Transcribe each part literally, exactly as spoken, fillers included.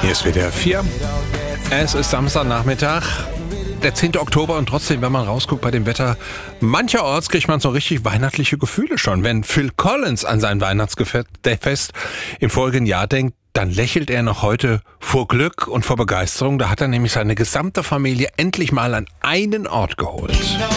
Hier ist W D R vier. Es ist Samstagnachmittag, der zehnte Oktober, und trotzdem, wenn man rausguckt bei dem Wetter, mancherorts kriegt man so richtig weihnachtliche Gefühle schon. Wenn Phil Collins an sein Weihnachtsfest im folgenden Jahr denkt, dann lächelt er noch heute vor Glück und vor Begeisterung. Da hat er nämlich seine gesamte Familie endlich mal an einen Ort geholt.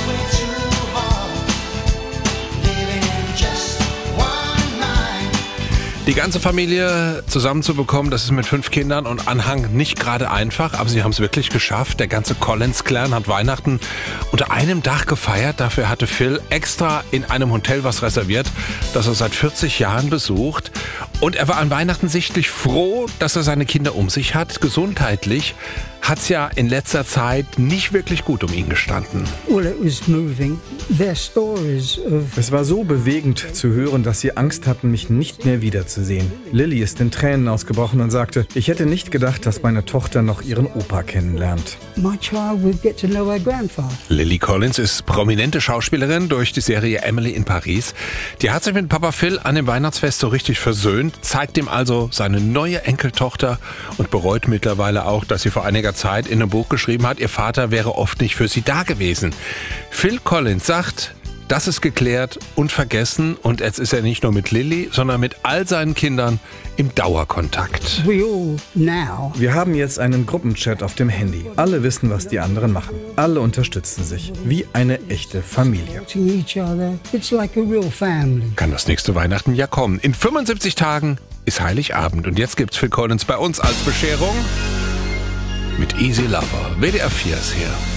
Die ganze Familie zusammenzubekommen, das ist mit fünf Kindern und Anhang nicht gerade einfach, aber sie haben es wirklich geschafft. Der ganze Collins-Clan hat Weihnachten unter einem Dach gefeiert. Dafür hatte Phil extra in einem Hotel was reserviert, das er seit vierzig Jahren besucht. Und er war an Weihnachten sichtlich froh, dass er seine Kinder um sich hat. Gesundheitlich hat es ja in letzter Zeit nicht wirklich gut um ihn gestanden. Es war so bewegend zu hören, dass sie Angst hatten, mich nicht mehr wiederzusehen. Lily ist in Tränen ausgebrochen und sagte, ich hätte nicht gedacht, dass meine Tochter noch ihren Opa kennenlernt. Lily Collins ist prominente Schauspielerin durch die Serie Emily in Paris. Die hat sich mit Papa Phil an dem Weihnachtsfest so richtig versöhnt, zeigt ihm also seine neue Enkeltochter und bereut mittlerweile auch, dass sie vor einiger Zeit in einem Buch geschrieben hat, ihr Vater wäre oft nicht für sie da gewesen. Phil Collins sagt, das ist geklärt und vergessen, und jetzt ist er nicht nur mit Lily, sondern mit all seinen Kindern im Dauerkontakt. Wir haben jetzt einen Gruppenchat auf dem Handy. Alle wissen, was die anderen machen. Alle unterstützen sich. Wie eine echte Familie. Kann das nächste Weihnachten ja kommen. In fünfundsiebzig Tagen ist Heiligabend, und jetzt gibt's Phil Collins bei uns als Bescherung mit Easy Lover. W D R vier ist hier.